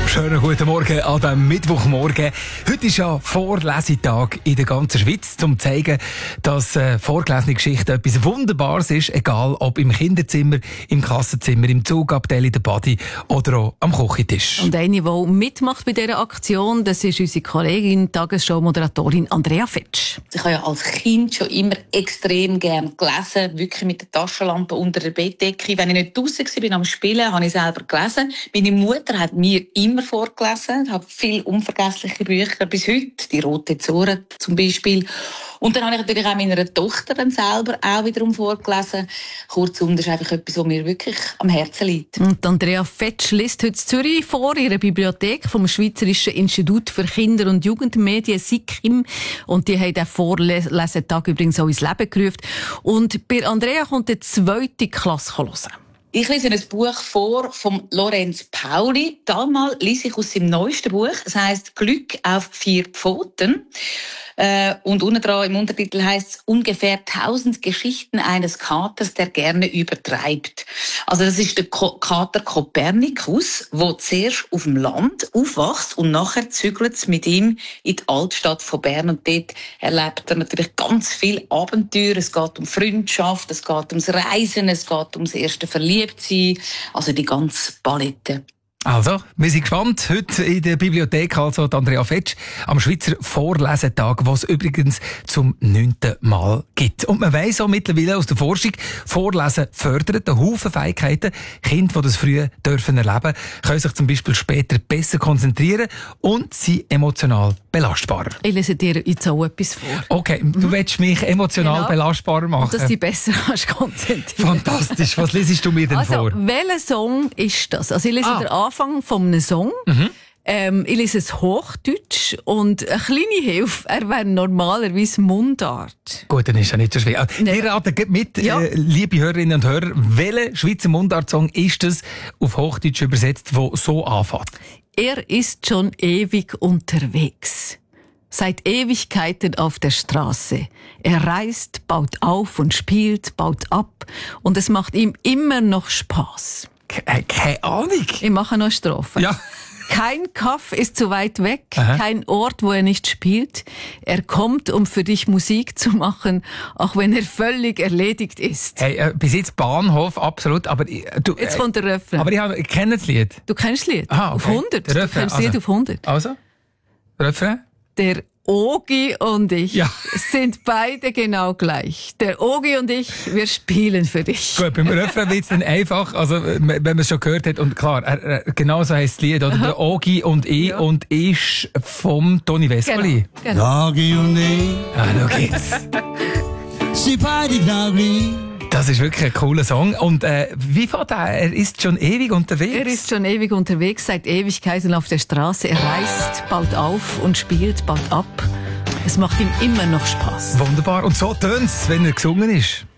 Schönen guten Morgen an diesem Mittwochmorgen. Heute ist ja Vorlesetag in der ganzen Schweiz, um zu zeigen, dass vorgelesene Geschichte etwas Wunderbares ist, egal ob im Kinderzimmer, im Klassenzimmer, im Zugabteil, in der Body oder auch am Küchentisch. Und eine, die mitmacht bei dieser Aktion, das ist unsere Kollegin, Tagesschau-Moderatorin Andrea Fetsch. Ich habe ja als Kind schon immer extrem gerne gelesen, wirklich mit der Taschenlampe unter der Bettdecke. Wenn ich nicht draussen war am Spielen, habe ich selber gelesen. Meine Mutter hat mir immer vorgelesen. Ich habe viele unvergessliche Bücher bis heute, die Rote Zora zum Beispiel. Und dann habe ich natürlich auch meiner Tochter dann selber auch wiederum vorgelesen. Kurzum, das ist einfach etwas, was mir wirklich am Herzen liegt. Und Andrea Fetsch liest heute in Zürich vor ihrer Bibliothek vom Schweizerischen Institut für Kinder- und Jugendmedien, SIKIM. Und die haben den Vorlesetag übrigens auch ins Leben gerufen. Und bei Andrea kommt die 2. Klasse hören. Ich lese ein Buch vor von Lorenz Pauli. Damals lese ich aus seinem neuesten Buch. Es heisst «Glück auf 4 Pfoten». Und unten dran im Untertitel heisst es «Ungefähr 1000 Geschichten eines Katers, der gerne übertreibt». Also das ist der Kater Kopernikus, der zuerst auf dem Land aufwächst und nachher zügelt es mit ihm in die Altstadt von Bern. Und dort erlebt er natürlich ganz viele Abenteuer. Es geht um Freundschaft, es geht ums Reisen, es geht ums erste Verliebtsein, also die ganze Palette. Also, wir sind gespannt. Heute in der Bibliothek, also Andrea Fetsch, am Schweizer Vorlesetag, was es übrigens zum 9. Mal gibt. Und man weiss auch mittlerweile aus der Forschung, Vorlesen fördert einen Haufen Fähigkeiten. Kinder, die das früh dürfen erleben, können sich zum Beispiel später besser konzentrieren und sind emotional belastbarer. Ich lese dir jetzt auch etwas vor. Okay, du willst mich emotional belastbarer machen. Und dass du dich besser konzentrieren. Fantastisch. Was lesest du mir denn vor? Welcher Song ist das? Also ich lese den Anfang von einem Song. Ich lese es Hochdeutsch und eine kleine Hilfe, er wäre normalerweise Mundart. Gut, dann ist ja nicht so schwer. Wir raten mit, liebe Hörerinnen und Hörer, welcher Schweizer Mundart-Song ist das auf Hochdeutsch übersetzt, der so anfängt? Er ist schon ewig unterwegs. Seit Ewigkeiten auf der Straße. Er reist, baut auf und spielt, baut ab. Und es macht ihm immer noch Spaß. Keine Ahnung. Ich mache noch eine Strophe. Ja. Kein Kaff ist zu weit weg, kein Ort, wo er nicht spielt. Er kommt, um für dich Musik zu machen, auch wenn er völlig erledigt ist. Hey, bis jetzt Bahnhof, absolut, aber du... Jetzt kommt der Refrain. Aber ich kenne das Lied. Du kennst das Lied? Aha, okay. Auf 100. Der Refrain, Du kennst das Lied auf 100. Also? Refrain? Der Ogi und ich sind beide genau gleich. Der Ogi und ich, wir spielen für dich. Gut, beim Refrain wird es dann einfach, also wenn man es schon gehört hat, und klar, genau so heisst das Lied, oder? Der Ogi und ich, und ist vom Toni Vescoli. Genau. Ogi und ich, Schau geht's. sind beide genau gleich. Das ist wirklich ein cooler Song. Und wie fährt er? Er ist schon ewig unterwegs. Er ist schon ewig unterwegs, seit Ewigkeiten auf der Straße. Er reist, baut auf und spielt, baut ab. Es macht ihm immer noch Spaß. Wunderbar. Und so tönt's, wenn er gesungen ist.